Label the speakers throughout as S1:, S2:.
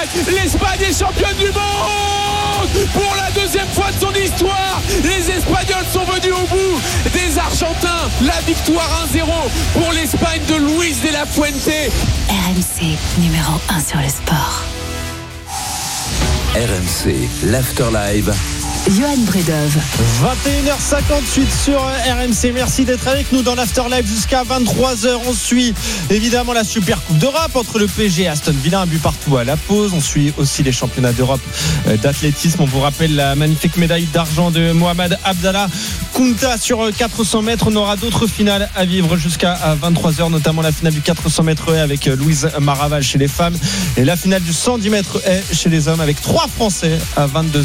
S1: l'Espagne est championne du monde pour la deuxième fois de son histoire. Les Espagnols sont venus au bout des Argentins. La victoire 1-0 pour l'Espagne de Luis de la Fuente.
S2: RMC numéro 1 sur le sport.
S3: RMC, l'Afterlive.
S2: Johan Bredov.
S4: 21h58 sur RMC. Merci d'être avec nous dans l'Afterlive jusqu'à 23h. On suit évidemment la Super Coupe d'Europe entre le PSG et Aston Villa, un but partout à la pause. On suit aussi les championnats d'Europe d'athlétisme. On vous rappelle la magnifique médaille d'argent de Mohamed Abdallah Kounta sur 400 mètres. On aura d'autres finales à vivre jusqu'à 23h, notamment la finale du 400 mètres haies avec Louise Maraval chez les femmes et la finale du 110 mètres haies chez les hommes avec 3 Français à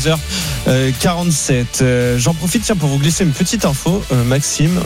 S4: 22h47. J'en profite pour vous glisser une petite info, Maxime,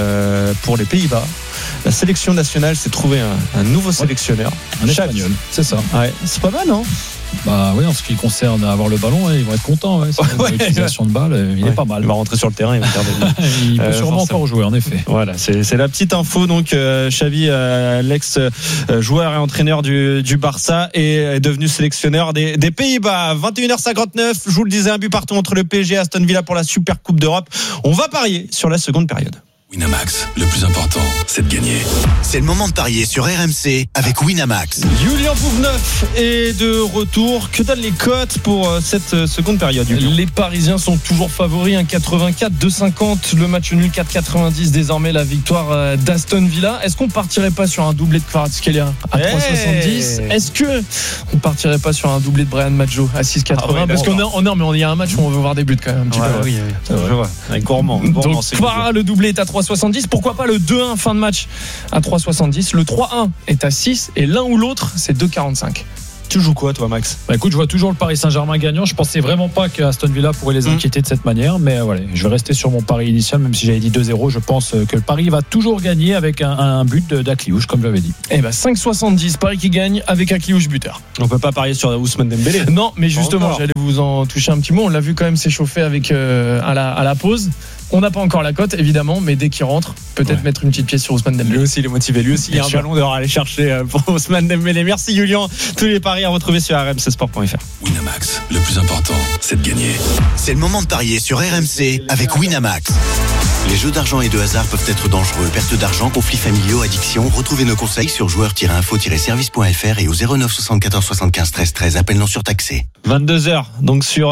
S4: pour les Pays-Bas. La sélection nationale s'est trouvé un nouveau sélectionneur,
S5: un espagnol, c'est ça.
S4: Ouais, c'est pas mal, non?
S5: Bah oui, en ce qui concerne avoir le ballon, ils vont être contents. L'utilisation de balle, il est pas mal.
S4: Il va rentrer sur le terrain, il va garder
S5: il peut sûrement encore jouer, en effet.
S4: Voilà, c'est la petite info. Donc Xavi, l'ex-joueur et entraîneur du Barça, est devenu sélectionneur des Pays-Bas. 21h59, je vous le disais, un but partout entre le PSG et Aston Villa pour la Super Coupe d'Europe. On va parier sur la seconde période.
S3: Winamax, le plus important, c'est de gagner.
S6: C'est le moment de parier sur RMC avec Winamax.
S4: Julien Pouveneur est de retour. Que donnent les cotes pour cette seconde période, Julien?
S7: Les Parisiens sont toujours favoris, 1,84, 2,50. Le match nul, 4,90. Désormais, la victoire d'Aston Villa. Est-ce qu'on partirait pas sur un doublé de Kvaratskhelia à 3,70? Est-ce que on partirait pas sur un doublé de Brian Maggio à 6,80? Parce qu'on il y a un match où on veut voir des buts quand même. Un petit peu.
S4: Oui, je vois. Avec gourmand.
S7: Donc, le doublé est à 3,70. Pourquoi pas le 2-1 fin de match à 3,70? Le 3-1 est à 6 et l'un ou l'autre, c'est 2,45.
S4: Tu joues quoi, toi, Max?
S5: Écoute, je vois toujours le Paris Saint-Germain gagnant. Je pensais vraiment pas qu'Aston Villa pourrait les inquiéter de cette manière, mais voilà, je vais rester sur mon pari initial, même si j'avais dit 2-0. Je pense que le Paris va toujours gagner avec un but d'Akliouche, comme j'avais dit.
S7: 5,70, Paris qui gagne avec Akliouche buteur.
S4: On peut pas parier sur Ousmane Dembélé.
S7: Non, mais justement, j'allais vous en toucher un petit mot. On l'a vu quand même s'échauffer avec à la pause. On n'a pas encore la cote, évidemment, mais dès qu'il rentre, peut-être mettre une petite pièce sur Ousmane Dembélé.
S4: Lui aussi, il est motivé. Lui aussi, il y a un ballon d'or à aller chercher pour Ousmane Dembélé. Merci, Julien. Tous les paris à retrouver sur rmcsport.fr.
S3: Winamax, le plus important, c'est de gagner.
S6: C'est le moment de parier sur RMC avec Winamax. Les jeux d'argent et de hasard peuvent être dangereux. Perte d'argent, conflits familiaux, addiction. Retrouvez nos conseils sur joueurs-info-service.fr et au 09 74 75 13 13. Appel non surtaxé.
S4: 22h, donc sur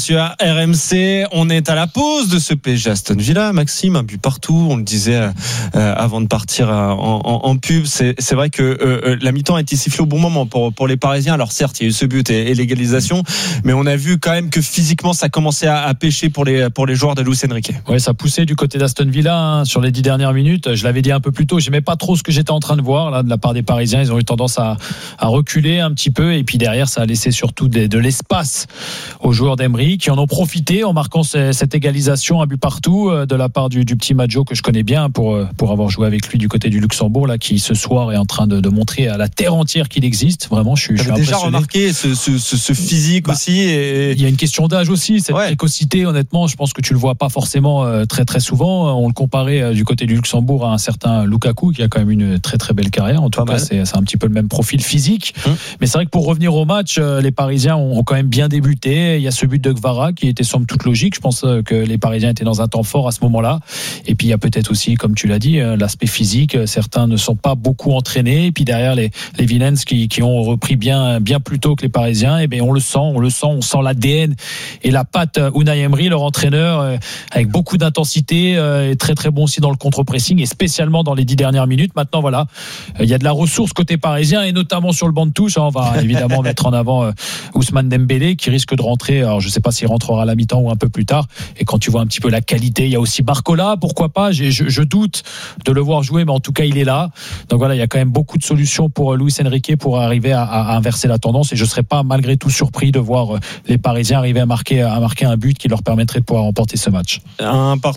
S4: RMC. On est à la pause de ce PSG Aston Villa. Maxime, un but partout. On le disait avant de partir en pub. C'est vrai que la mi-temps a été sifflée au bon moment pour les Parisiens. Alors certes, il y a eu ce but et l'égalisation, mais on a vu quand même que physiquement ça commençait à pêcher pour les joueurs de Luis Enrique.
S5: Ouais, ça poussait du côté d'Aston Villa sur les 10 dernières minutes. Je l'avais dit un peu plus tôt, j'aimais pas trop ce que j'étais en train de voir là de la part des Parisiens. Ils ont eu tendance à reculer un petit peu, et puis derrière ça a laissé surtout de l'espace aux joueurs d'Emery qui en ont profité en marquant cette égalisation, un but partout de la part du petit Maggio que je connais bien pour avoir joué avec lui du côté du Luxembourg là, qui ce soir est en train de montrer à la terre entière qu'il existe. Vraiment, je suis impressionné.
S4: Déjà remarqué ce physique aussi. Et...
S5: Il y a une question d'âge aussi, cette précocité. Honnêtement, je pense que tu le vois pas forcément très très souvent. On le comparait du côté du Luxembourg à un certain Lukaku qui a quand même une très très belle carrière. En tout cas, c'est un petit peu le même profil physique. Mais c'est vrai que pour revenir au match, les Parisiens ont quand même bien débuté. Il y a ce but de Kvara qui était somme toute logique. Je pense que les Parisiens étaient dans un temps fort à ce moment-là. Et puis il y a peut-être aussi, comme tu l'as dit, l'aspect physique. Certains ne sont pas beaucoup entraînés. Et puis derrière les Villains qui ont repris bien plus tôt que les Parisiens. Et bien on sent l'ADN et la patte Unai Emery, leur entraîneur, avec beaucoup d'intensité, est très très bon aussi dans le contre-pressing et spécialement dans les 10 dernières minutes. Maintenant voilà, il y a de la ressource côté parisien et notamment sur le banc de touche. On va évidemment mettre en avant Ousmane Dembélé qui risque de rentrer. Alors je sais pas s'il rentrera à la mi-temps ou un peu plus tard. Et quand tu vois un petit peu la qualité, il y a aussi Barcola, pourquoi pas. Je doute de le voir jouer, mais en tout cas il est là. Donc voilà, il y a quand même beaucoup de solutions pour Luis Enrique pour arriver à inverser la tendance. Et je serais pas malgré tout surpris de voir les Parisiens arriver à marquer un but qui leur permettrait de pouvoir remporter ce match.
S4: Un partout donc entre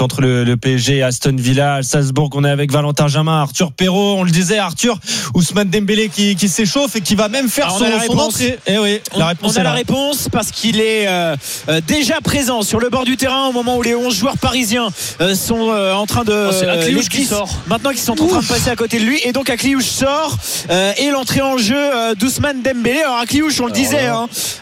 S4: entre le PSG et Aston Villa. À Salzbourg, on est avec Valentin Jamin, Arthur Perrault. On le disait, Arthur, Ousmane Dembélé qui s'échauffe et qui va même faire son entrée. Eh oui,
S8: on a la réponse parce qu'il est déjà présent sur le bord du terrain au moment où les 11 joueurs parisiens sont en train de
S7: c'est Akliouche qui sort
S8: maintenant qu'ils sont en train de passer à côté de lui, et donc Akliouche sort et l'entrée en jeu d'Ousmane Dembélé. Alors Akliouche, on le disait,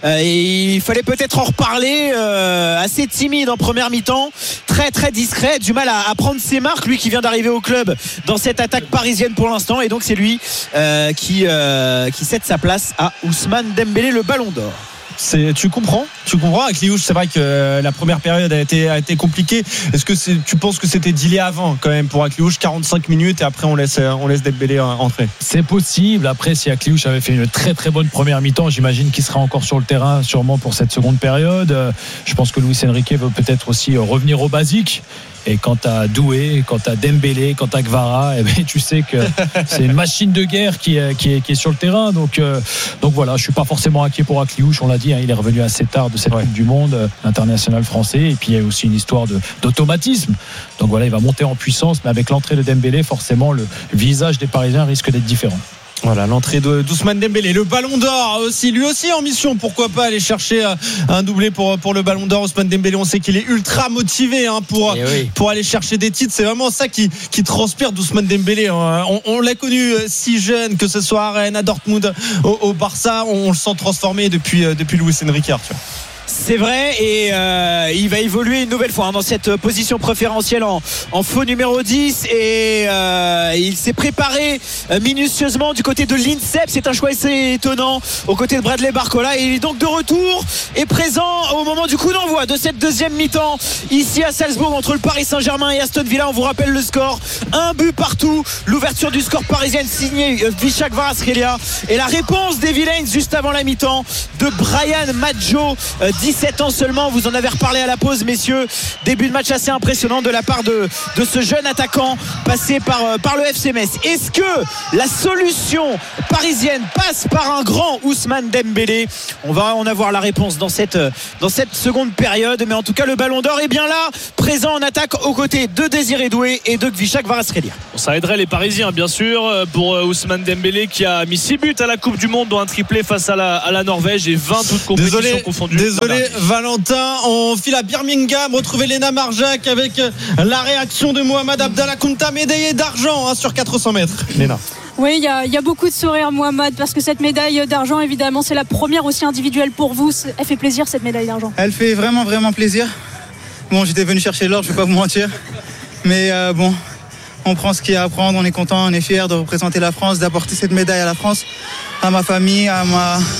S8: et il fallait peut-être en reparler, assez timide en première mi-temps, très très discret, du mal à prendre ses marques, lui qui vient d'arriver au club dans cette attaque parisienne pour l'instant, et donc c'est lui qui cède sa place à Ousmane Dembélé, le Ballon d'Or.
S4: Tu comprends Akliouche, c'est vrai que la première période a été compliquée. Est-ce que tu penses que c'était dealé avant quand même pour Akliouche, 45 minutes et après on laisse Dembélé entrer?
S5: C'est possible. Après, si Akliouche avait fait une très très bonne première mi-temps, j'imagine qu'il sera encore sur le terrain sûrement pour cette seconde période. Je pense que Luis Enrique veut peut-être aussi revenir au basique. Et quand t'as Doué, quand t'as Dembélé, quand t'as Kvara, eh ben, tu sais que c'est une machine de guerre qui est sur le terrain. Donc voilà, je suis pas forcément inquiet pour Akliouche. On l'a dit, il est revenu assez tard de cette Coupe du Monde, international français. Et puis il y a aussi une histoire d'automatisme. Donc voilà, il va monter en puissance. Mais avec l'entrée de Dembélé, forcément, le visage des Parisiens risque d'être différent.
S4: Voilà, l'entrée d'Ousmane Dembélé, le Ballon d'Or aussi, lui aussi en mission. Pourquoi pas aller chercher un doublé pour le Ballon d'Or. Ousmane Dembélé, on sait qu'il est ultra motivé pour aller chercher des titres. C'est vraiment ça qui transpire d'Ousmane Dembélé. On l'a connu si jeune, que ce soit à Rennes, à Dortmund, au Barça. On le sent transformé depuis Luis Enrique, Arthur.
S8: C'est vrai, et il va évoluer une nouvelle fois dans cette position préférentielle en faux numéro 10, et il s'est préparé minutieusement du côté de l'INSEP. C'est un choix assez étonnant aux côtés de Bradley Barcola, et il est donc de retour et présent au moment du coup d'envoi de cette deuxième mi-temps ici à Salzbourg entre le Paris Saint-Germain et Aston Villa. On vous rappelle le score, 1 but partout, l'ouverture du score parisienne signée Vishak Kvaratskhelia, et la réponse des Villains juste avant la mi-temps de Brian Maggio, 17 ans seulement. Vous en avez reparlé à la pause, messieurs. Début de match assez impressionnant de la part de ce jeune attaquant passé par le FC Metz. Est-ce que la solution parisienne passe par un grand Ousmane Dembélé? On va en avoir la réponse dans cette seconde période, mais en tout cas le Ballon d'Or est bien là, présent en attaque aux côtés de Désiré Doué et de Vishak Kvaratskhelia.
S7: Ça aiderait les Parisiens, bien sûr, pour Ousmane Dembélé qui a mis 6 buts à la Coupe du Monde, dont un triplé face à la Norvège et 20 toutes compétitions confondues.
S4: Désolé Valentin, on file à Birmingham retrouver Léna Marjac avec la réaction de Mohamed Abdallah Kounta, médaillé d'argent sur 400 mètres. Léna.
S9: Oui, il y a beaucoup de sourires, Mohamed, parce que cette médaille d'argent, évidemment, c'est la première aussi individuelle pour vous. Elle fait plaisir, cette médaille d'argent?
S10: Elle fait vraiment, vraiment plaisir. Bon, j'étais venu chercher l'or, je ne vais pas vous mentir. Mais bon, on prend ce qu'il y a à prendre, on est content, on est fiers de représenter la France, d'apporter cette médaille à la France, à ma famille, à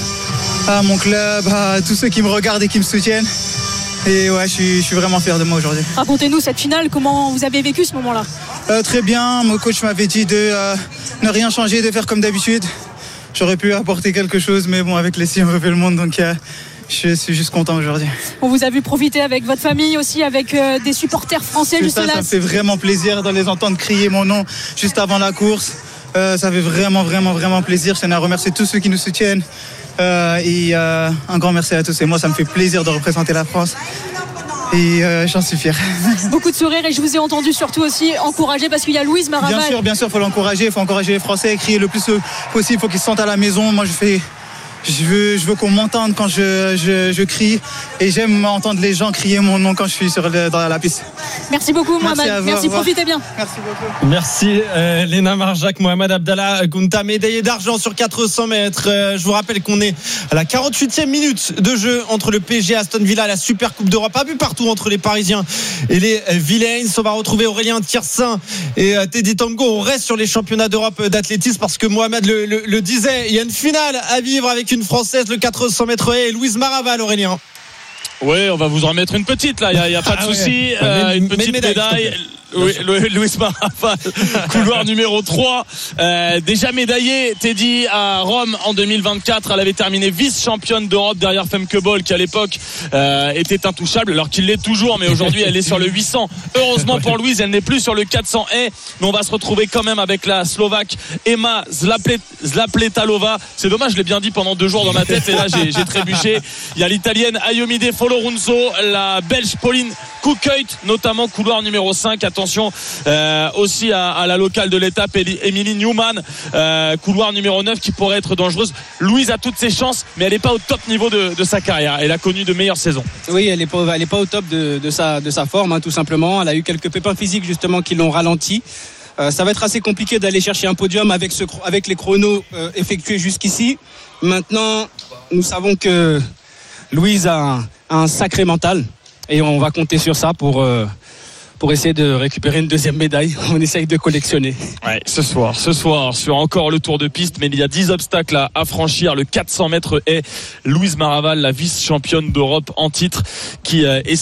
S10: mon club, à tous ceux qui me regardent et qui me soutiennent. Et ouais, je suis vraiment fier de moi aujourd'hui.
S9: Racontez-nous cette finale, comment vous avez vécu ce moment-là?
S10: Très bien, mon coach m'avait dit de ne rien changer, de faire comme d'habitude. J'aurais pu apporter quelque chose, mais bon, avec les 6 on refait le monde, donc je suis juste content aujourd'hui.
S9: On vous a vu profiter avec votre famille aussi, avec des supporters français juste là.
S10: Ça me fait vraiment plaisir de les entendre crier mon nom juste avant la course. Ça fait vraiment, vraiment, vraiment plaisir. Je tiens à remercier tous ceux qui nous soutiennent. Et un grand merci à tous. Et moi, ça me fait plaisir de représenter la France. Et j'en suis fier.
S9: Beaucoup de sourires, et je vous ai entendu surtout aussi encourager, parce qu'il y a Louise Maraval.
S10: Bien sûr, il faut l'encourager, il faut encourager les Français, crier le plus possible, il faut qu'ils se sentent à la maison. Moi, je veux qu'on m'entende quand je crie, et j'aime entendre les gens crier mon nom quand je suis dans la piste.
S9: Merci beaucoup, Mohamed. Merci, profitez bien.
S10: Merci beaucoup.
S4: Merci Léna Marjac. Mohamed Abdallah Kounta, médaillé d'argent sur 400 mètres. Je vous rappelle qu'on est à la 48e minute de jeu entre le PSG et Aston Villa, la Super Coupe d'Europe. Un but partout entre les Parisiens et les Villains. On va retrouver Aurélien Thiersin et Teddy Tango. On reste sur les championnats d'Europe d'athlétisme, parce que Mohamed le disait, il y a une finale à vivre avec une Française, le 400 mètres et Louise Maraval. Aurélien.
S7: Oui, on va vous en remettre une petite là, il n'y a pas de souci. Une petite médaille. Louis Maraval, couloir numéro 3, déjà médaillée, Teddy, à Rome en 2024. Elle avait terminé vice-championne d'Europe derrière Femke Bol, qui à l'époque était intouchable, alors qu'il l'est toujours, mais aujourd'hui elle est sur le 800. Heureusement pour Louise, elle n'est plus sur le 400 haies, mais on va se retrouver quand même avec la Slovaque Emma Zlapletalova. C'est dommage, je l'ai bien dit pendant 2 jours dans ma tête, et là j'ai trébuché. Il y a l'Italienne Ayomide Folorunso, la Belge Pauline
S11: Koukuyt, notamment couloir numéro 5. Attention aussi à la locale de l'étape, Emily Newman, couloir numéro 9 qui pourrait être dangereuse. Louise a toutes ses chances, mais elle n'est pas au top niveau de sa carrière. Elle a connu de meilleures saisons.
S12: Oui, elle n'est pas au top de sa forme, hein, tout simplement. Elle a eu quelques pépins physiques justement qui l'ont ralenti. Ça va être assez compliqué d'aller chercher un podium avec les chronos effectués jusqu'ici. Maintenant, nous savons que Louise a un sacré mental et on va compter sur ça pour essayer de récupérer une deuxième médaille. On essaye de collectionner.
S11: Ouais, ce soir sur encore le tour de piste, mais il y a 10 obstacles à franchir. Le 400 mètres est Louise Maraval, la vice-championne d'Europe en titre, qui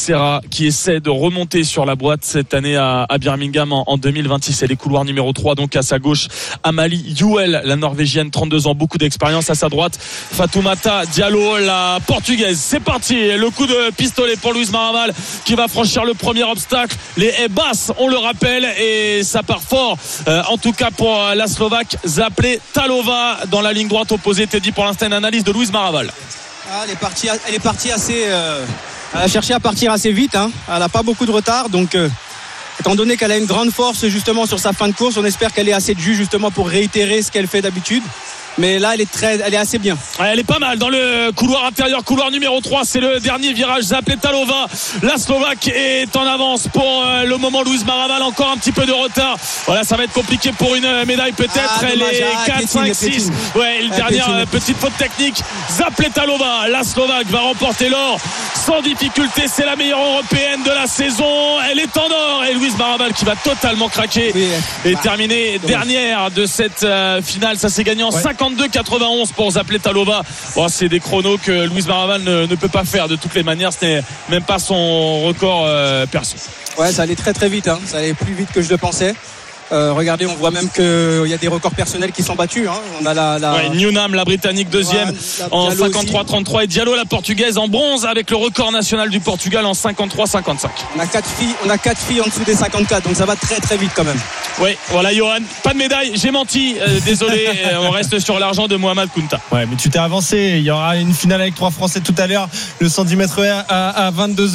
S11: essaie de remonter sur la boîte cette année à Birmingham en 2026. Et les couloirs numéro 3, donc à sa gauche, Amalie Youel, la Norvégienne, 32 ans, beaucoup d'expérience. À sa droite, Fatoumata Diallo, la Portugaise. C'est parti, le coup de pistolet pour Louise Maraval qui va franchir le premier obstacle. Les haies basses, on le rappelle, et ça part fort, en tout cas pour la Slovaque Zapletalova dans la ligne droite opposée. Teddy, pour l'instant, une analyse de Louise Maraval.
S12: Elle est partie assez elle a cherché à partir assez vite, hein. Elle n'a pas beaucoup de retard, donc étant donné qu'elle a une grande force justement sur sa fin de course, on espère qu'elle ait assez de jus justement pour réitérer ce qu'elle fait d'habitude. Mais là, elle est assez bien.
S11: Ouais, elle est pas mal dans le couloir intérieur, couloir numéro 3. C'est le dernier virage. Zapletalova, la Slovaque, est en avance pour le moment. Louise Maraval, encore un petit peu de retard. Voilà, ça va être compliqué pour une médaille peut-être. Elle est 4, 5, 6. Ouais, une dernière petite faute technique. Zapletalova, la Slovaque, va remporter l'or sans difficulté. C'est la meilleure européenne de la saison. Elle est en or. Et Louise Maraval qui va totalement craquer et terminer dernière de cette finale. Ça s'est gagné en 52-91 pour Zapletalova. Bon, c'est des chronos que Louise Maraval ne peut pas faire de toutes les manières. Ce n'est même pas son record perso.
S12: Ouais, ça allait très très vite, hein. Ça allait plus vite que je le pensais. Regardez, on voit même qu'il y a des records personnels qui sont battus, hein. On a
S11: Newnham, la Britannique, deuxième en 53-33, et Diallo, la Portugaise, en bronze avec le record national du Portugal en 53-55.
S12: On a 4 filles en dessous des 54, donc ça va très très vite quand même.
S11: Oui, voilà, Johan, pas de médaille, j'ai menti, désolé. On reste sur l'argent de Mohamed Kounta.
S4: Ouais, mais tu t'es avancé. Il y aura une finale avec 3 Français tout à l'heure, le 110 mètres à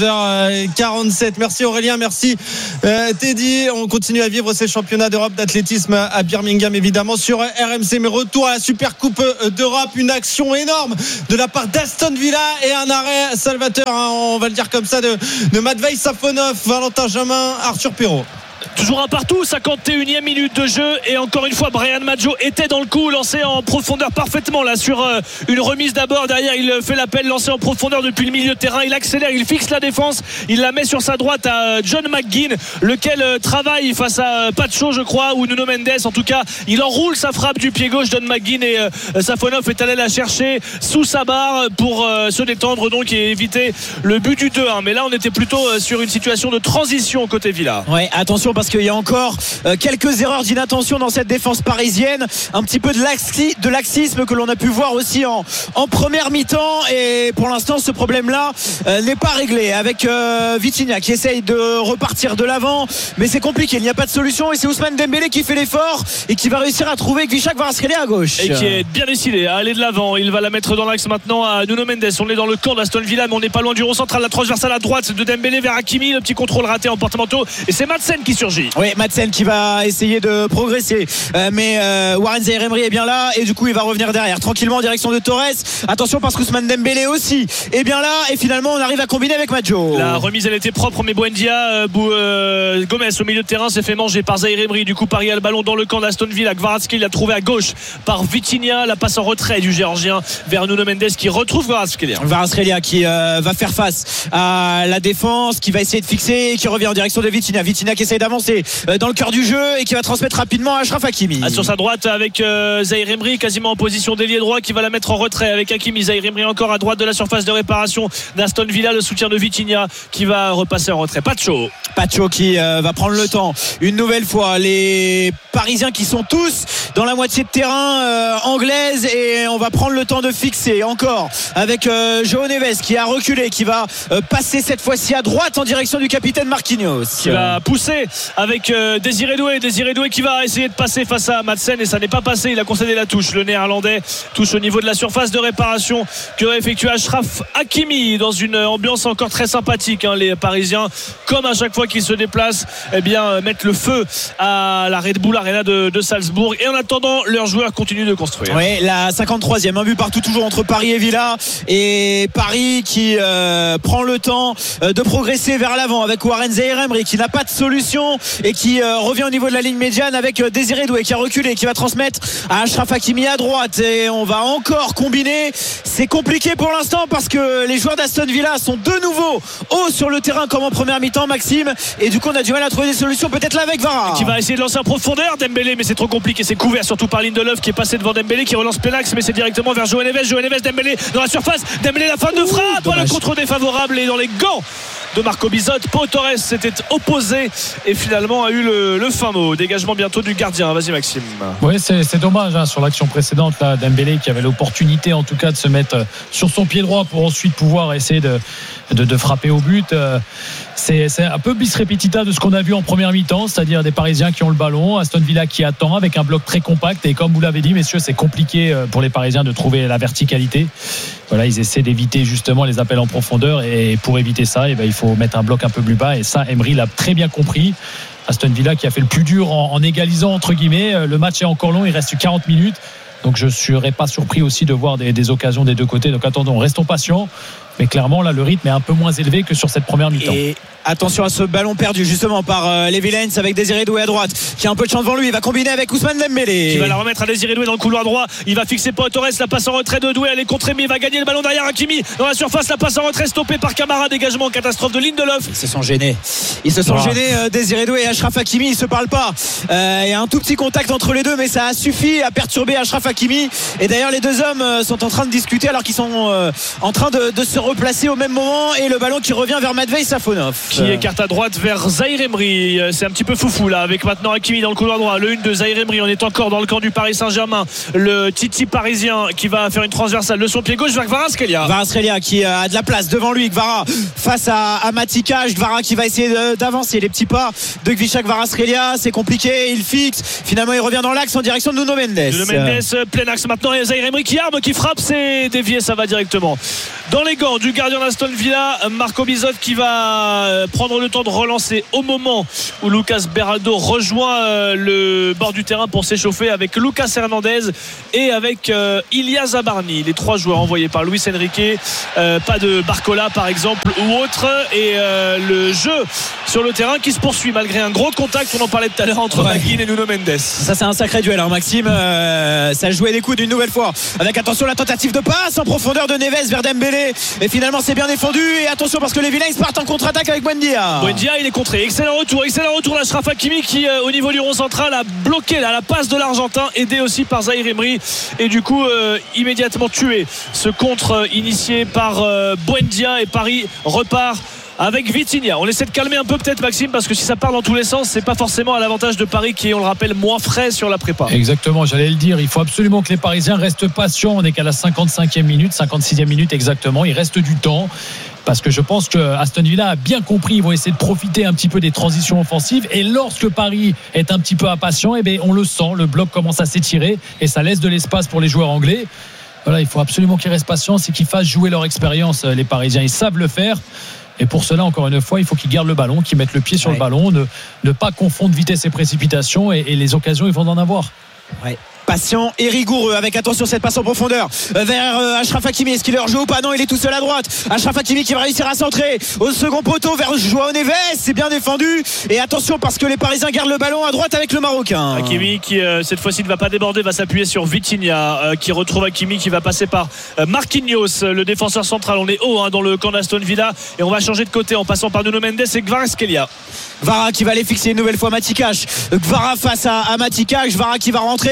S4: 22h47. Merci Aurélien, merci Teddy. On continue à vivre ces championnats d'Europe d'athlétisme à Birmingham, évidemment, sur RMC. Mais retour à la Super Coupe d'Europe, une action énorme de la part d'Aston Villa et un arrêt salvateur, hein, on va le dire comme ça, de Matvei Safonov, Valentin Jamin, Arthur Perrault.
S13: Toujours un partout, 51e minute de jeu, et encore une fois Brian Maggio était dans le coup, lancé en profondeur parfaitement là sur une remise d'abord. Derrière il fait l'appel, lancé en profondeur depuis le milieu de terrain, il accélère, il fixe la défense, il la met sur sa droite à John McGinn, lequel travaille face à Pacho, je crois, ou Nuno Mendes. En tout cas, il enroule sa frappe du pied gauche, John McGinn, et Safonov est allé la chercher sous sa barre pour se détendre donc et éviter le but du 2-1. Mais là on était plutôt sur une situation de transition côté Villa.
S8: Ouais, attention parce qu'il y a encore quelques erreurs d'inattention dans cette défense parisienne, un petit peu de laxisme que l'on a pu voir aussi en première mi-temps, et pour l'instant ce problème là n'est pas réglé avec Vitinha qui essaye de repartir de l'avant, mais c'est compliqué, il n'y a pas de solution, et c'est Ousmane Dembélé qui fait l'effort et qui va réussir à trouver Kvichak Kvaratskhelia à gauche,
S13: et qui est bien décidé à aller de l'avant. Il va la mettre dans l'axe maintenant à Nuno Mendes. On est dans le camp d'Aston Villa, mais on n'est pas loin du rond central, la transversale à droite de Dembélé vers Hakimi, le petit contrôle raté en porte-manteau, et c'est Madsen qui surgit.
S8: Oui, Madsen qui va essayer de progresser, mais Warren Zaïre-Emery est bien là, et du coup il va revenir derrière tranquillement en direction de Torres. Attention parce que Ousmane Dembélé aussi est bien là, et finalement on arrive à combiner avec Maggio.
S13: La remise elle était propre, mais Buendia Gomez au milieu de terrain s'est fait manger par Zaïre-Emery. Du coup Paris a le ballon dans le camp d'Aston Villa. Kvaratskhelia l'a trouvé à gauche par Vitinha, la passe en retrait du Géorgien vers Nuno Mendes qui retrouve Kvaratskhelia
S8: qui va faire face à la défense, qui va essayer de fixer et qui revient en direction de Vitinha qui essaye d'avancer dans le cœur du jeu et qui va transmettre rapidement à Achraf Hakimi.
S13: Sur sa droite avec Zaïre-Emery quasiment en position d'ailier droit, qui va la mettre en retrait avec Hakimi. Zaïre-Emery encore à droite de la surface de réparation d'Aston Villa, le soutien de Vitinha qui va repasser en retrait.
S8: Pacho qui va prendre le temps une nouvelle fois. Les Parisiens qui sont tous dans la moitié de terrain anglaise, et on va prendre le temps de fixer encore avec João Neves qui a reculé, qui va passer cette fois-ci à droite en direction du capitaine Marquinhos,
S13: qui va pousser avec Désiré Doué qui va essayer de passer face à Madsen et ça n'est pas passé. Il a concédé la touche. Le néerlandais touche au niveau de la surface de réparation que va effectuer Achraf Hakimi dans une ambiance encore très sympathique. Les Parisiens, comme à chaque fois qu'ils se déplacent, mettent le feu à la Red Bull Arena de Salzbourg. Et en attendant, leurs joueurs continuent de construire.
S8: Oui, la 53e, un but partout toujours entre Paris et Villa. Et Paris qui prend le temps de progresser vers l'avant avec Warren Zaïre-Emery qui n'a pas de solution et qui revient au niveau de la ligne médiane avec Désiré Doué qui a reculé, qui va transmettre à Achraf Hakimi à droite. Et on va encore combiner. C'est compliqué pour l'instant parce que les joueurs d'Aston Villa sont de nouveau hauts sur le terrain comme en première mi-temps, Maxime. Et du coup, on a du mal à trouver des solutions. Peut-être là avec Vara
S13: qui va essayer de lancer en profondeur. Dembélé, mais c'est trop compliqué. C'est couvert surtout par Lindelof qui est passé devant Dembélé, qui relance plein axe, mais c'est directement vers João Neves. Dembélé dans la surface. Dembélé, la fin de frappe. Le contre défavorable et dans les gants de Marco Bizot. Pau Torres s'était opposé et finalement a eu le fin mot. Dégagement bientôt du gardien. Vas-y Maxime.
S5: Oui, c'est dommage sur l'action précédente là, Dembélé qui avait l'opportunité en tout cas de se mettre sur son pied droit pour ensuite pouvoir essayer de frapper au but. C'est un peu bis repetita de ce qu'on a vu en première mi-temps, c'est-à-dire des Parisiens qui ont le ballon, Aston Villa qui attend avec un bloc très compact et comme vous l'avez dit messieurs, c'est compliqué pour les Parisiens de trouver la verticalité. Voilà, ils essaient d'éviter justement les appels en profondeur et pour éviter ça, il faut mettre un bloc un peu plus bas et ça Emery l'a très bien compris. Aston Villa qui a fait le plus dur en égalisant entre guillemets. Le match est encore long, il reste 40 minutes. Donc je ne serais pas surpris aussi de voir des occasions des deux côtés. Donc attendons, restons patients. Mais clairement là le rythme est un peu moins élevé que sur cette première mi-temps.
S8: Et attention à ce ballon perdu justement par Levi Lenz avec Désiré Doué à droite qui a un peu de champ devant lui. Il va combiner avec Ousmane Dembélé
S13: qui va la remettre à Désiré Doué dans le couloir droit. Il va fixer Pau Torres, la passe en retrait de Doué, elle est contrée mais il va gagner le ballon derrière Hakimi dans la surface. La passe en retrait stoppée par Camara. Dégagement, catastrophe de Lindelof.
S8: Ils se sont gênés Désiré Doué et Achraf Hakimi. Ils se parlent pas. Il y a un tout petit contact entre les deux mais ça a suffi à perturber Achraf Hakimi. Et d'ailleurs les deux hommes sont en train de discuter alors qu'ils sont en train de se replacer au même moment et le ballon qui revient vers Matvei Safonov
S13: qui écarte à droite vers Zaïre-Emery. C'est un petit peu foufou là avec maintenant Hakimi dans le couloir droit. Le 1 de Zaïre-Emery. On est encore dans le camp du Paris Saint-Germain. Le Titi parisien qui va faire une transversale de son pied gauche vers Kvaratskhelia
S8: qui a de la place devant lui. Kvara face à Matika. Kvara qui va essayer d'avancer les petits pas de Kvicha Kvaratskhelia. C'est compliqué, il fixe, finalement il revient dans l'axe en direction de Nuno Mendes.
S13: Plein axe maintenant et Zaïre-Emery qui arme, qui frappe, c'est dévié, ça va directement dans les gants du gardien d'Aston Villa, Marco Bizot, qui va prendre le temps de relancer au moment où Lucas Beraldo rejoint le bord du terrain pour s'échauffer avec Lucas Hernandez et avec Ilya Zabarni, les trois joueurs envoyés par Luis Enrique. Pas de Barcola par exemple ou autre, et le jeu sur le terrain qui se poursuit malgré un gros contact, on en parlait tout à l'heure, entre McGinn et Nuno Mendes.
S8: Ça c'est un sacré duel Maxime. Ça jouait des coudes une nouvelle fois avec attention la tentative de passe en profondeur de Neves vers Dembélé et finalement c'est bien défendu et attention parce que les Villains partent en contre-attaque avec Buendia,
S13: il est contré. Excellent retour d'Achraf Hakimi qui au niveau du rond central a bloqué la passe de l'Argentin, aidé aussi par Zaïre-Emery et du coup immédiatement tué ce contre initié par Buendia et Paris repart avec Vitinha. On essaie de calmer un peu peut-être Maxime, parce que si ça part dans tous les sens, c'est pas forcément à l'avantage de Paris qui est, on le rappelle, moins frais sur la prépa.
S5: Exactement, j'allais le dire, il faut absolument que les Parisiens restent patients. On n'est qu'à la 55e minute, 56e minute exactement, il reste du temps. Parce que je pense que Aston Villa a bien compris, ils vont essayer de profiter un petit peu des transitions offensives, et lorsque Paris est un petit peu impatient, on le sent, le bloc commence à s'étirer et ça laisse de l'espace pour les joueurs anglais. Voilà, il faut absolument qu'ils restent patients et qu'ils fassent jouer leur expérience. Les Parisiens, ils savent le faire. Et pour cela, encore une fois, il faut qu'ils gardent le ballon, qu'ils mettent le pied sur le ballon, ne pas confondre vitesse et précipitation, et les occasions, ils vont en avoir.
S8: Ouais. Patient et rigoureux avec attention cette passe en profondeur vers Achraf Hakimi. Est-ce qu'il est hors jeu ou pas? Non, il est tout seul à droite. Achraf Hakimi qui va réussir à centrer au second poteau vers João Neves. C'est bien défendu et attention parce que les Parisiens gardent le ballon à droite avec le Marocain.
S13: Hakimi qui cette fois-ci ne va pas déborder, va s'appuyer sur Vitinha qui retrouve Hakimi, qui va passer par Marquinhos, le défenseur central. On est haut dans le camp d'Aston Villa et on va changer de côté en passant par Nuno Mendes et Kvaratskhelia.
S8: Kvara qui va aller fixer une nouvelle fois Matika. Kvara face à Matika. Kvara qui va rentrer. Est-ce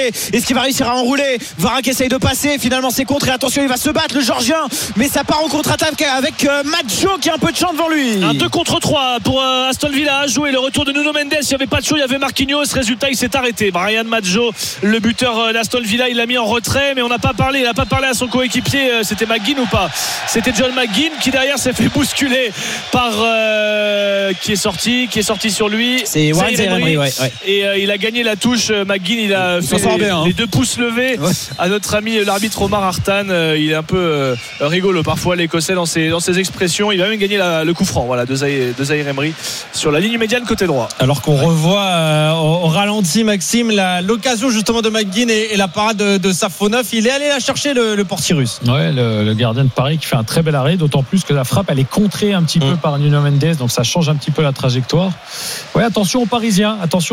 S8: qu'il va réussir à enrouler? Varane qui essaye de passer, finalement c'est contre, et attention il va se battre le Georgien, mais ça part en contre-attaque avec Maggio qui a un peu de champ devant lui.
S13: Un 2 contre 3 pour Aston Villa à jouer. Le retour de Nuno Mendes, il n'y avait pas de show, il y avait Marquinhos. Résultat, il s'est arrêté. Bryan Maggio, le buteur d'Aston Villa, il l'a mis en retrait, mais il n'a pas parlé à son coéquipier. C'était McGinn ou pas? C'était John McGinn qui derrière s'est fait bousculer par qui est sorti sur lui.
S8: C'est Zaïre Emery, ouais.
S13: Et il a gagné la touche. McGinn, il a fait les 2 pouces levés à notre ami l'arbitre Omar Artan. Il est un peu rigolo parfois, l'Écossais, dans ses expressions. Il a même gagné le coup franc, voilà, de Zaïre Emery sur la ligne médiane côté droit.
S4: Alors qu'on revoit au ralenti, Maxime, l'occasion justement de McGinn et la parade de Safonov. Il est allé la chercher, le portier russe.
S5: Ouais, le gardien de Paris qui fait un très bel arrêt, d'autant plus que la frappe elle est contrée un petit peu par Nuno Mendes, donc ça change un petit peu la trajectoire. Ouais, attention aux Parisiens.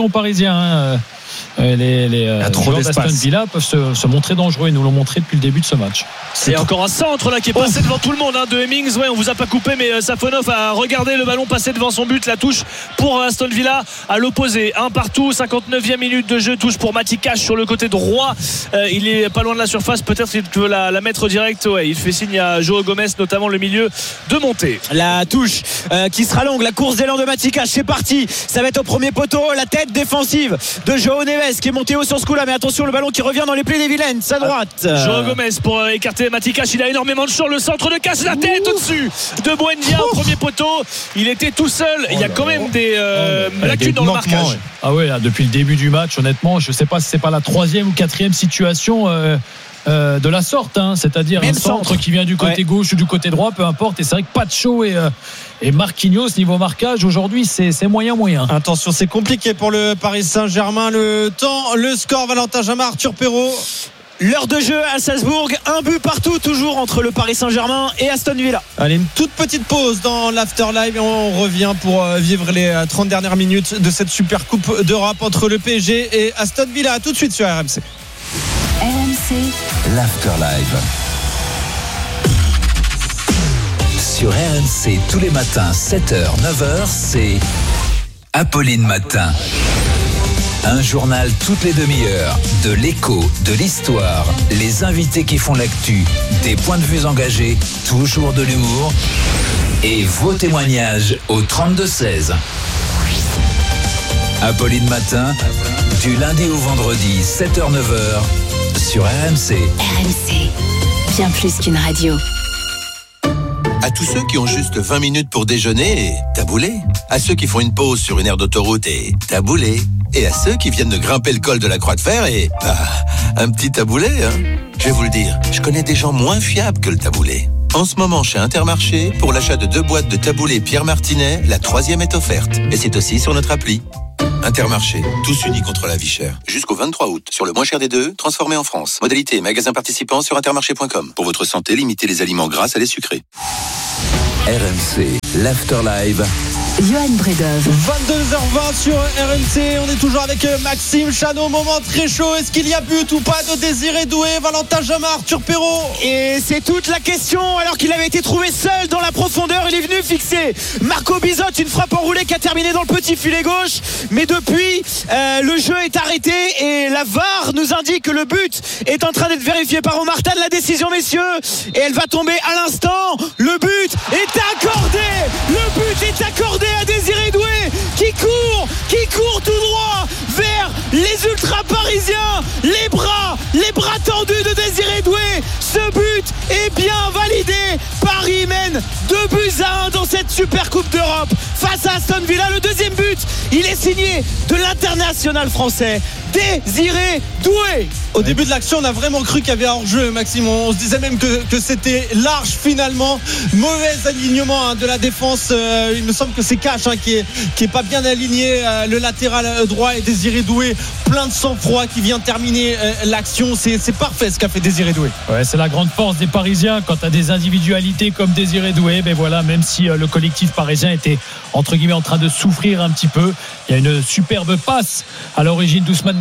S5: Les joueurs d'Aston Villa peuvent se montrer dangereux, et nous l'ont montré depuis le début de ce match.
S13: C'est encore un centre là qui est passé devant tout le monde de Hemmings. Ouais, on vous a pas coupé, mais Safonov a regardé le ballon passer devant son but. La touche pour Aston Villa à l'opposé. 1 partout, 59e minute de jeu. Touche pour Matty Cash sur le côté droit. Il est pas loin de la surface. Peut-être qu'il peut la mettre direct. Ouais, il fait signe à João Gomes, notamment le milieu, de monter.
S8: La touche qui sera longue. La course d'élan de Matty Cash. C'est parti. Ça va être au premier poteau. La tête défensive de João Neves qui est monté haut sur ce coup-là. Mais attention, le ballon qui revient dans les plaies des Vilaines. À droite.
S13: João Gomes pour écarter Matty Cash. Il a énormément de champ. Le centre de Cash, la tête au-dessus de Buendia au premier poteau. Il était tout seul. Il y a quand même des lacunes dans le marquage.
S5: Ouais. Ah ouais, là, depuis le début du match, honnêtement, je ne sais pas si c'est pas la 3e ou 4e situation de la sorte, c'est-à-dire même un centre qui vient du côté gauche ou du côté droit, peu importe. Et c'est vrai que Pacho et Marquinhos, niveau marquage aujourd'hui, c'est moyen.
S4: Attention, c'est compliqué pour le Paris Saint-Germain. Le score, Valentin Jamin, Arthur Perrault.
S8: L'heure de jeu à Salzbourg, 1 but partout toujours entre le Paris Saint-Germain et Aston Villa.
S4: Allez, une toute petite pause dans l'Afterlive et on revient pour vivre les 30 dernières minutes de cette super coupe d'Europe entre le PSG et Aston Villa. À tout de suite sur RMC.
S2: RMC,
S3: l'Afterlive. Sur RMC, tous les matins, 7h, 9h, c'est Apolline Matin. Un journal toutes les demi-heures, de l'écho, de l'histoire, les invités qui font l'actu, des points de vue engagés, toujours de l'humour et vos témoignages au 32-16. Apolline Matin, du lundi au vendredi, 7h-9h, sur RMC.
S2: RMC, bien plus qu'une radio.
S14: À tous ceux qui ont juste 20 minutes pour déjeuner, taboulé. À ceux qui font une pause sur une aire d'autoroute et taboulé. Et à ceux qui viennent de grimper le col de la Croix de Fer et un petit taboulé. Je vais vous le dire, je connais des gens moins fiables que le taboulé. En ce moment, chez Intermarché, pour l'achat de 2 boîtes de taboulé Pierre Martinet, la 3e est offerte. Et c'est aussi sur notre appli. Intermarché, tous unis contre la vie chère. Jusqu'au 23 août, sur le moins cher des deux, transformé en France. Modalité et magasin participants sur intermarché.com. Pour votre santé, limitez les aliments gras à les sucrés.
S3: RMC, l'Afterlive.
S2: Johan Bredov.
S4: 22h20 sur RMC. On est toujours avec Maxime Chano. Moment très chaud. Est-ce qu'il y a but ou pas de Désiré Doué? Valentin Jamin, Arthur Perrault.
S8: Et c'est toute la question. Alors qu'il avait été trouvé seul dans la profondeur, il est venu fixer Marco Bizot, une frappe enroulée qui a terminé dans le petit filet gauche. Mais depuis, le jeu est arrêté et la VAR nous indique que le but est en train d'être vérifié par Omar Tan. La décision, messieurs, et elle va tomber à l'instant. Le but est accordé. Le but est accordé à Désiré Doué qui court tout droit vers les ultras parisiens. Les bras tendus de Désiré Doué. Ce but est bien validé. Paris mène 2-1 dans cette super coupe d'Europe face à Aston Villa. Le deuxième but, il est signé de l'international français Désiré Doué.
S4: Au début de l'action, on a vraiment cru qu'il y avait hors-jeu, Maxime. On se disait même que c'était large finalement. Mauvais alignement de la défense. Il me semble que c'est Cash qui est pas bien aligné. Le latéral droit et Désiré Doué, plein de sang-froid, qui vient terminer l'action. C'est parfait ce qu'a fait Désiré Doué.
S5: Ouais, c'est la grande force des Parisiens quand tu as des individualités comme Désiré Doué. Ben voilà, même si le collectif parisien était entre guillemets en train de souffrir un petit peu, il y a une superbe passe à l'origine d'Ousmane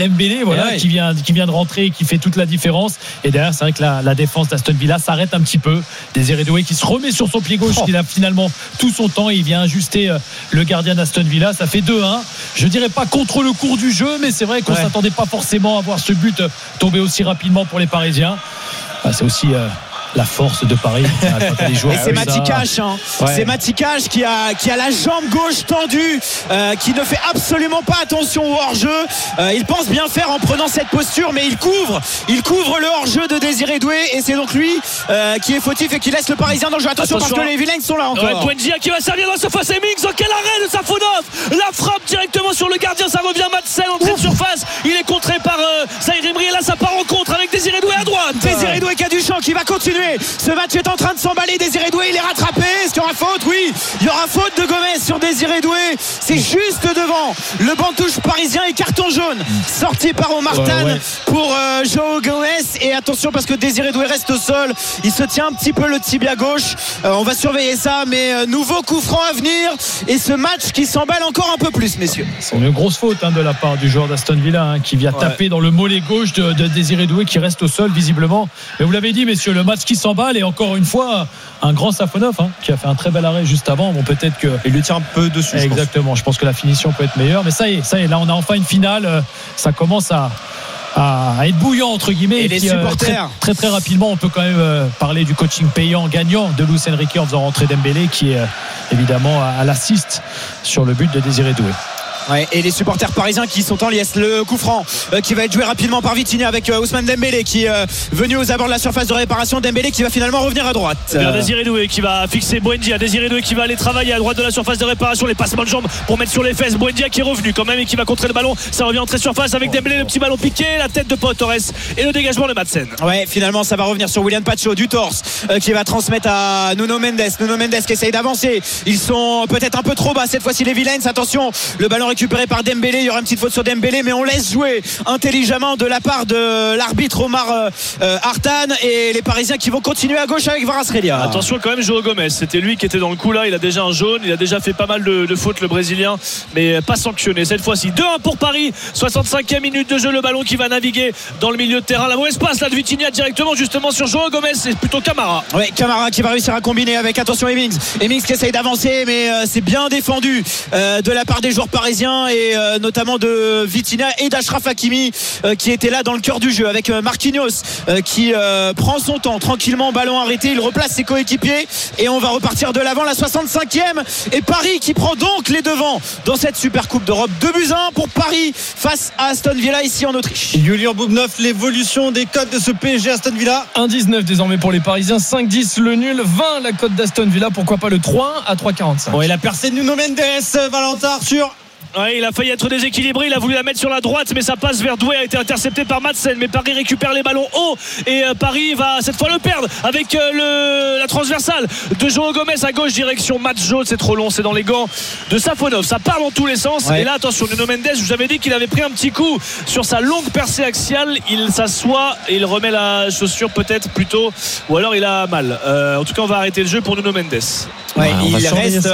S5: Dembélé, qui vient de rentrer et qui fait toute la différence. Et derrière, c'est vrai que la défense d'Aston Villa s'arrête un petit peu. Désiré Doué qui se remet sur son pied gauche, il a finalement tout son temps et il vient ajuster le gardien d'Aston Villa. Ça fait 2-1. Je dirais pas contre le cours du jeu, mais c'est vrai qu'on s'attendait pas forcément à voir ce but tomber aussi rapidement pour les Parisiens. C'est aussi la force de Paris.
S8: Et c'est Matikash, c'est Matikash qui a la jambe gauche tendue, qui ne fait absolument pas attention au hors-jeu. Il pense bien faire en prenant cette posture, mais il couvre le hors-jeu de Désiré Doué, et c'est donc lui qui est fautif et qui laisse le Parisien dans le jeu. Attention parce que les vilains sont là encore.
S13: Buendia qui va servir dans la surface, et Mings, quel arrêt de Safonov, la frappe directement sur le gardien, ça revient Madsen, entrée de surface, il est contré par Zahir Emery, et là ça part en contre avec Désiré Doué à droite.
S8: Désiré Doué qui a du champ, qui va continuer. Ce match est en train de s'emballer. Désiré Doué, il est rattrapé. Est-ce qu'il y aura faute? Oui, il y aura faute de Gomez sur Désiré Doué. C'est juste devant le banc touche parisien, et carton jaune sorti par Omartan pour João Gomez. Et attention parce que Désiré Doué reste au sol, il se tient un petit peu le tibia gauche. On va surveiller ça, mais nouveau coup franc à venir, et ce match qui s'emballe encore un peu plus, messieurs.
S5: C'est une grosse faute de la part du joueur d'Aston Villa, qui vient taper dans le mollet gauche de Désiré Doué, qui reste au sol visiblement. Mais vous l'avez dit, messieurs, le match qui s'emballe, et encore une fois un grand Safonov qui a fait un très bel arrêt juste avant. Bon, peut-être que
S4: il lui tire un peu dessus.
S5: Exactement, je pense que la finition peut être meilleure, mais ça y est, là on a enfin une finale. Ça commence à être bouillant entre guillemets,
S8: et les supporters
S5: très, très rapidement on peut quand même parler du coaching payant gagnant de Luis Enrique en faisant rentrer Dembélé, qui est évidemment à l'assist sur le but de Désiré Doué.
S8: Et les supporters parisiens qui sont en liesse. Le coup franc qui va être joué rapidement par Vitinha avec Ousmane Dembélé qui est venu aux abords de la surface de réparation. Dembélé qui va finalement revenir à droite.
S13: Désiré Doué qui va fixer Buendia. Désiré Doué qui va aller travailler à droite de la surface de réparation. Les passements de jambes pour mettre sur les fesses. Buendia qui est revenu quand même et qui va contrer le ballon. Ça revient entrer surface avec Dembélé, le petit ballon piqué, la tête de Pau Torres et le dégagement de Madsen.
S8: Finalement ça va revenir sur William Pacho du torse qui va transmettre à Nuno Mendes. Nuno Mendes qui essaye d'avancer. Ils sont peut-être un peu trop bas cette fois-ci, les Villains. Attention, le ballon récupéré par Dembélé. Il y aura une petite faute sur Dembélé, mais on laisse jouer intelligemment de la part de l'arbitre Omar Artan, et les Parisiens qui vont continuer à gauche avec Varasrelia.
S13: Attention quand même, João Gomez, c'était lui qui était dans le coup là. Il a déjà un jaune, il a déjà fait pas mal de fautes, le Brésilien, mais pas sanctionné cette fois-ci. 2-1 pour Paris, 65e minute de jeu, le ballon qui va naviguer dans le milieu de terrain. La mauvaise passe là de Vitinha directement justement sur João Gomez, c'est plutôt Camara.
S8: Camara qui va réussir à combiner avec, attention, Hemmings qui essaye d'avancer, mais c'est bien défendu de la part des joueurs parisiens, et notamment de Vitinha et d'Achraf Hakimi qui était là dans le cœur du jeu, avec Marquinhos qui prend son temps tranquillement, ballon arrêté, il replace ses coéquipiers et on va repartir de l'avant. La 65e, et Paris qui prend donc les devants dans cette super coupe d'Europe. 2-1 pour Paris face à Aston Villa ici en Autriche.
S4: Julien Boubneuf, l'évolution des cotes de ce PSG Aston Villa.
S7: 1,19 désormais pour les Parisiens, 5,10 le nul, 20 la cote d'Aston Villa, pourquoi pas le 3 à 3,45.
S4: La percée de Nuno Mendes, Valentin Arthur.
S13: Il a failli être déséquilibré, il a voulu la mettre sur la droite, mais sa passe vers Doué a été interceptée par Madsen. Mais Paris récupère les ballons hauts, et Paris va cette fois le perdre avec la transversale de João Gomez à gauche direction Madjo. C'est trop long, c'est dans les gants de Safonov, ça part dans tous les sens. Et là attention, Nuno Mendes, je vous avais dit qu'il avait pris un petit coup sur sa longue percée axiale. Il s'assoit et il remet la chaussure peut-être plutôt, ou alors il a mal. En tout cas on va arrêter le jeu pour Nuno Mendes.
S8: Il reste